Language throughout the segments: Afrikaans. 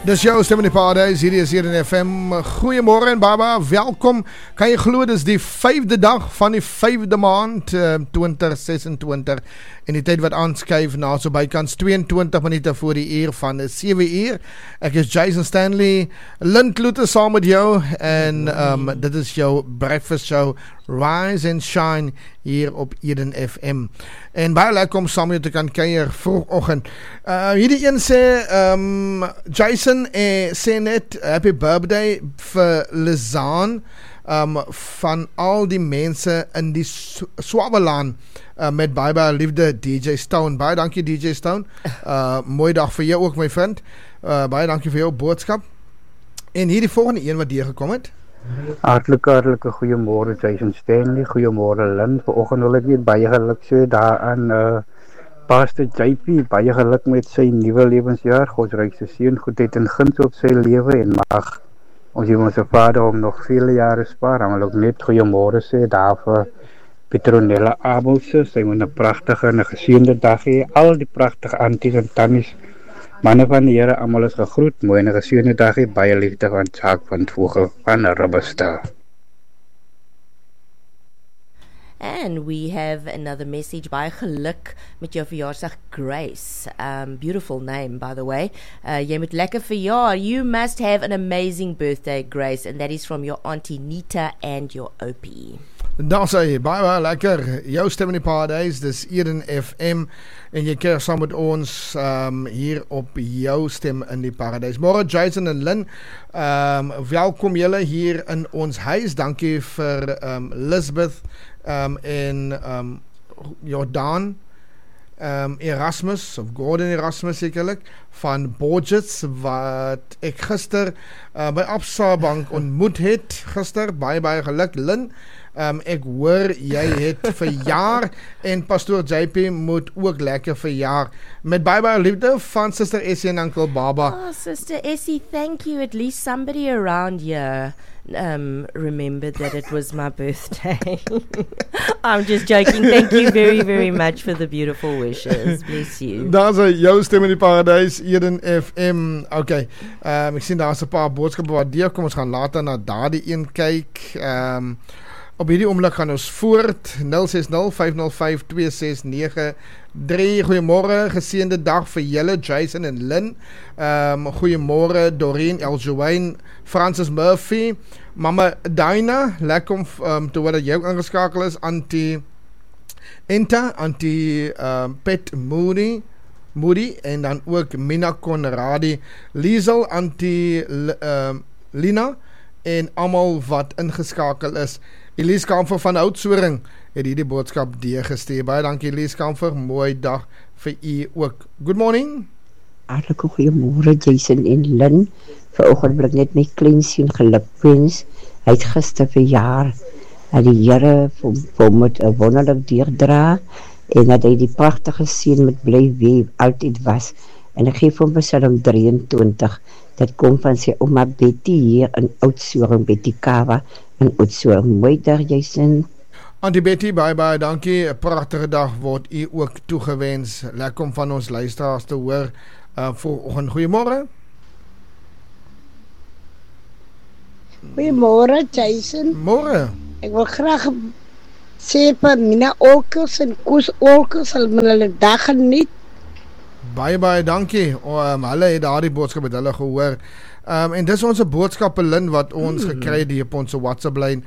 Dis jou stem in die paradijs, hierdie is hier in FM. Goeiemôre en baba, welkom. Kan jy glo, dis die 5de dag van die 5de maand 2026 en die tyd wat aanskuif na so bykans 22 minute voor die uur van 7 uur. Ek is Jason Stanley, Lynn Kloete saam met jou en dit is jou breakfast show Rise and Shine hier op Eden FM. En baie lekker om saam met jou te kan kuier vroegoggend. Hierdie een sê Jason sê net happy birthday vir Lizaan van al die mense in die Swabelaan met baie liefde DJ Stone. Baie dankie DJ Stone. Mooi dag vir jou ook my vriend. Baie dankie vir jou boodskap. En hierdie volgende een wat hier gekom het. Hartlike goeiemôre Jason Stanley, goeiemôre Lynn. Vanoggend wil ek net baie geluk sê daar aan Pastor JP, baie geluk met sy nuwe lewensjaar. God ryk sy seën, goedheid en guns op sy lewe en mag ons Hemelse Vader om nog vele jare spaar. Dan wil ek net goeiemôre sê daar vir Petronella Abelse. Sy moet 'n pragtige en 'n geseënde dag hê. Al die pragtige aunties en tannies, manne van die Here, almal is gegroet. Mooi en 'n geseënde dag hê. Baie liefde van Jacques van Vogel van Rubbestal. And we have another message by geluk met jou verjaarsdag Grace. Beautiful name by the way. Jy moet lekker verjaar. You must have an amazing birthday Grace, and that is from your auntie Nita and your Opie. Dan sê jy, baie lekker, jou stem in die paradijs, dis Eden FM, en jy keer saam met ons hier op jou stem in die paradijs. Môre Jason en Lynn, welkom julle hier in ons huis, dankie vir Lisbeth en Jordan Erasmus, of Gordon Erasmus sekerlik, van Borgets, wat ek gister by Absa Bank ontmoet het, gister, baie geluk, Lynn. Ek hoor jy het verjaar en Pastoor JP moet ook lekker verjaar. Met baie liefde van Sister Essie en Uncle Baba. Oh, Sister Essie, thank you. At least somebody around here remembered that it was my birthday. I'm just joking. Thank you very much for the beautiful wishes. Bless you. Daar is jou stem in die paradijs, Eden FM. Okay, ek sien daar is 'n paar boodskappe wat deurkom. Ons gaan later na daardie een kyk. Op hierdie oomblik gaan ons voort 060-505-2693. Goeiemôre, geseënde dag vir julle Jason en Lynn. Goeiemôre Doreen, Eljoine, Francis Murphy, Mama Dina, lekker om te hoor dat jy ook ingeskakel is. Auntie Enta, Auntie Pet Moody en dan ook Mina Conradi, Liesel, Auntie Lina en almal wat ingeskakel is. Elise Kamfer van Oudtshoorn het hierdie boodskap deurgestuur. Baie dankie Elise Kamfer, mooi dag vir u ook. Good morning. Hartlike goeiemôre Jason en Lynn. Vanoggend wil ek net my kleinseun gelukwens. Hy het gister verjaar. Dat die Here vir moet 'n wonderlik deurdra en dat hy die pragtige seun met bly wees altyd was. En ek gee vir hom Psalm 23. Dat kom van sy ouma Betty hier in Oudtshoorn, Betty Kawa in Oudtshoorn. Mooi dag, Jason. Auntie Betty, baie dankie. 'n Pragtige dag word u ook toegewens. Lekker om van ons luisteraars te hoor. Vanoggend, goeiemôre. Goeiemôre, Jason. Môre. Ek wil graag sê vir Mina Olkers en Koos Olkers sal hulle dag geniet. Baie dankie. Hulle het daardie boodskap met hulle gehoor. En dis ons boodskappe Lynn wat ons gekry het hier op ons WhatsApp lyn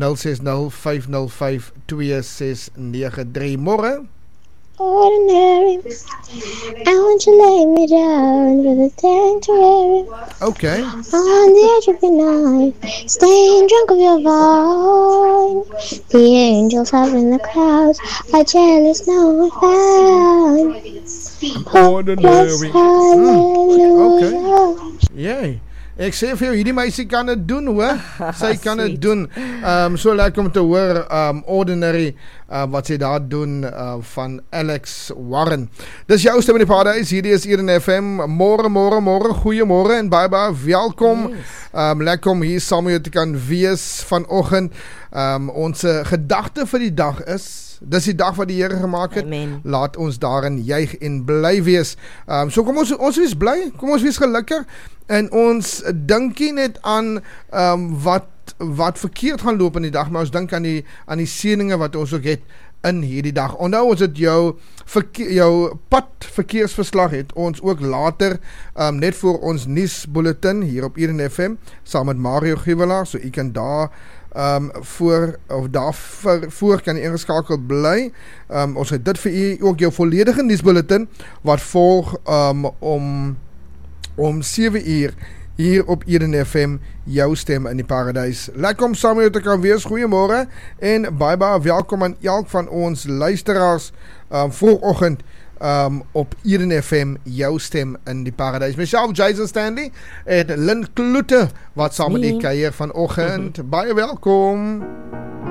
060-505-2693. Môre. Ordinary, I want you to lay me down with a sanctuary. Okay. On the edge of the night, staying drunk of your vine. The angels have in the clouds, are jealous, no found. Ordinary. Hallelujah. Okay. Yay. Ek sê vir jou, hierdie meisie kan het doen hoor. Sy kan het doen. So lekker om te hoor, Ordinary, wat sy daar doen van Alex Warren. Dis jou stem in die paradijs, hierdie is Eden FM. Môre, goeiemôre en baie welkom. Yes. Lekker om hier saam met jou te kan wees vanoggend. Ons gedagte vir die dag is Dis die dag wat die Here gemaak het. Amen. Laat ons daarin juig en bly wees. So kom ons wees bly, kom ons wees gelukkig en ons dink nie net aan wat verkeerd gaan loop in die dag, maar ons dink aan die seëninge wat ons ook het in hierdie dag. Onthou ons het jou pad verkeersverslag het ons ook later net voor ons nuusbulletin hier op Eden FM saam met Mario Giewelaar, so u kan daar voor kan jy ingeskakeld bly. Ons het dit vir u ook jou volledige nuusbulletin wat volg om 7 uur hier op Eden FM, jou stem in die paradys. Lekker om saam met jou te kan wees. Goeiemôre en baie welkom aan elk van ons luisteraars vroegoggend op Eden FM, jou stem in die paradys. Myself, Jason Stanley en Lynn Kloete wat saam met die kuier vanoggend. Baie welkom.